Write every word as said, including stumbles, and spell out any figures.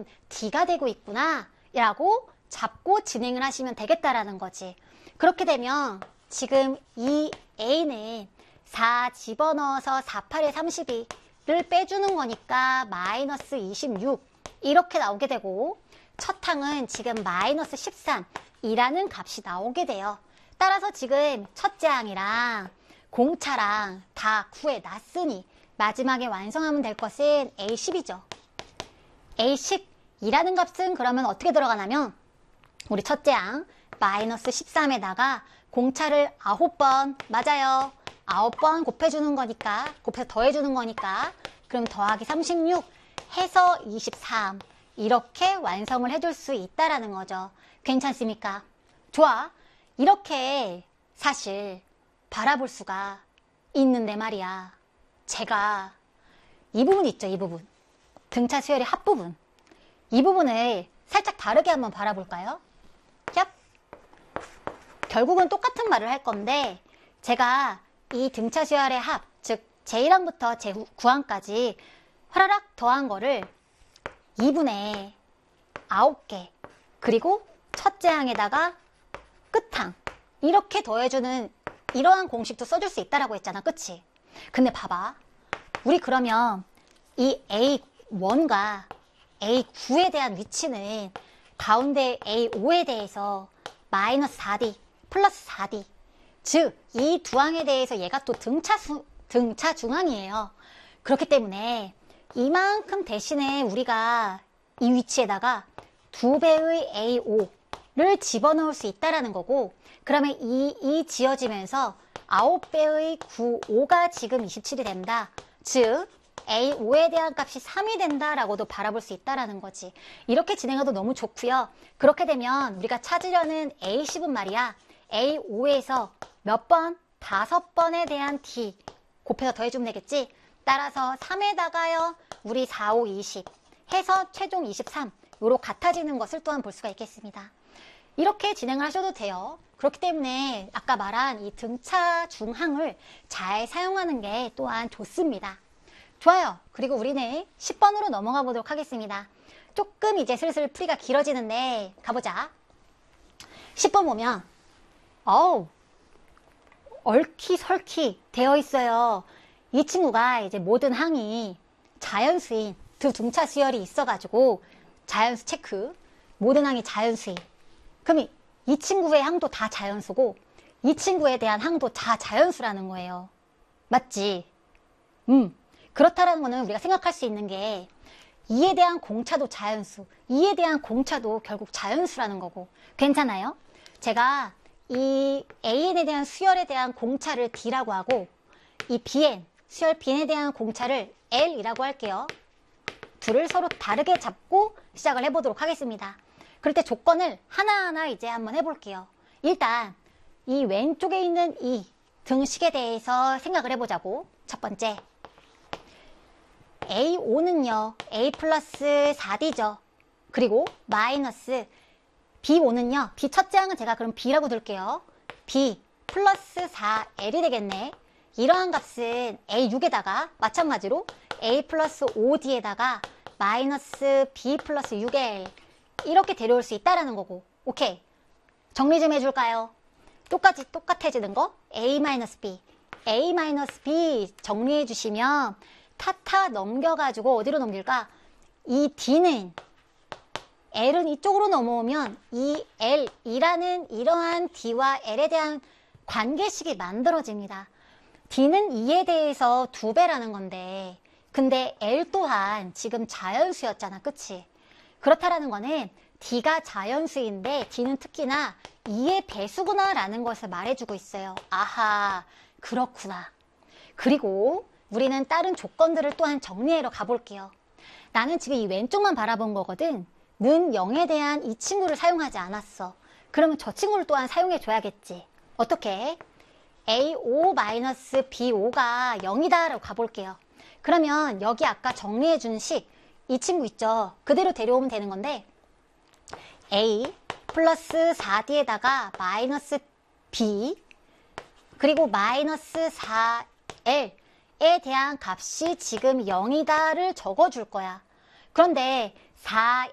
지금 D가 되고 있구나 라고 잡고 진행을 하시면 되겠다라는 거지. 그렇게 되면 지금 이 A는 사 집어넣어서 사, 팔에 삼십이를 빼주는 거니까 마이너스 이십육 이렇게 나오게 되고, 첫 항은 지금 마이너스 십삼이라는 값이 나오게 돼요. 따라서 지금 첫째 항이랑 공차랑 다 구해놨으니 마지막에 완성하면 될 것은 에이 십이죠. 에이 십이라는 값은 그러면 어떻게 들어가냐면, 우리 첫째 항 마이너스 십삼에다가 공차를 아홉 번, 맞아요. 아홉 번 곱해주는 거니까, 곱해서 더해주는 거니까, 그럼 더하기 삼십육 해서 이십삼 이렇게 완성을 해줄 수 있다라는 거죠. 괜찮습니까? 좋아. 이렇게 사실 바라볼 수가 있는데 말이야. 제가 이 부분 있죠, 이 부분. 등차 수열의 합부분. 이 부분을 살짝 다르게 한번 바라볼까요? 얍. 결국은 똑같은 말을 할 건데, 제가 이 등차 수열의 합, 즉 제일 항부터 제구 항까지 화라락 더한 거를 이분의 아홉 개, 그리고 첫째 항에다가 끝항 이렇게 더해주는 이러한 공식도 써줄 수 있다라고 했잖아, 그치? 근데 봐봐, 우리 그러면 이 에이 원과 에이 구에 대한 위치는 가운데 에이 오에 대해서 마이너스 사 디 플러스 사 디, 즉 이 두 항에 대해서 얘가 또 등차, 수, 등차 중항이에요. 그렇기 때문에 이만큼 대신에 우리가 이 위치에다가 두 배의 에이 오를 집어넣을 수 있다라는 거고, 그러면 이, 이 지어지면서 아홉 배의 구, 오가 지금 이십칠이 된다. 즉 에이 오에 대한 값이 삼이 된다라고도 바라볼 수 있다라는 거지. 이렇게 진행해도 너무 좋고요. 그렇게 되면 우리가 찾으려는 에이 십은 말이야, 에이 오에서 몇 번? 다섯 번에 대한 D 곱해서 더해주면 되겠지? 따라서 삼에다가요 우리 사, 오, 이십 해서 최종 이십삼으로 같아지는 것을 또한 볼 수가 있겠습니다. 이렇게 진행을 하셔도 돼요. 그렇기 때문에 아까 말한 이 등차 중항을 잘 사용하는 게 또한 좋습니다. 좋아요. 그리고 우리는 십 번으로 넘어가 보도록 하겠습니다. 조금 이제 슬슬 풀이가 길어지는데 가보자. 십 번 보면 어우 얼키설키 되어 있어요. 이 친구가 이제 모든 항이 자연수인 두 등차 수열이 있어가지고 자연수 체크, 모든 항이 자연수인. 그럼 이 친구의 항도 다 자연수고 이 친구에 대한 항도 다 자연수라는 거예요. 맞지? 음, 그렇다라는 거는 우리가 생각할 수 있는 게 이에 대한 공차도 자연수, 이에 대한 공차도 결국 자연수라는 거고. 괜찮아요? 제가 이 에이엔에 대한 수열에 대한 공차를 D라고 하고 이 비엔, 수열 비엔에 대한 공차를 L이라고 할게요. 둘을 서로 다르게 잡고 시작을 해보도록 하겠습니다. 그럴 때 조건을 하나하나 이제 한번 해볼게요. 일단 이 왼쪽에 있는 이 등식에 대해서 생각을 해보자고. 첫 번째, 에이 오는요 A 플러스 사 디죠. 그리고 마이너스 비 오는요, B 첫째 항은 제가 그럼 B라고 둘게요. B 플러스 사 엘이 되겠네. 이러한 값은 에이 육에다가 마찬가지로 A 플러스 오 디에다가 마이너스 B 플러스 육 엘 이렇게 데려올 수 있다라는 거고. 오케이. 정리 좀 해줄까요? 똑같이 똑같아지는 거 A 마이너스 B, A 마이너스 B 정리해 주시면 타타 넘겨가지고 어디로 넘길까? 이 D는 L은 이쪽으로 넘어오면 이 L이라는 이러한 D와 L에 대한 관계식이 만들어집니다. D는 이에 대해서 두 배라는 건데, 근데 L 또한 지금 자연수였잖아, 그치? 그렇다라는 거는 D가 자연수인데 D는 특히나 이의 배수구나 라는 것을 말해주고 있어요. 아하, 그렇구나. 그리고 우리는 다른 조건들을 또한 정리하러 가볼게요. 나는 지금 이 왼쪽만 바라본 거거든. 는 영에 대한 이 친구를 사용하지 않았어. 그러면 저 친구를 또한 사용해 줘야겠지. 어떻게? 에이 오 마이너스 비 오가 영이다 라고 가볼게요. 그러면 여기 아까 정리해 준 식, 이 친구 있죠? 그대로 데려오면 되는 건데 A 플러스 사 디에다가 마이너스 B 그리고 마이너스 사 엘에 대한 값이 지금 영이다를 적어줄 거야. 그런데 사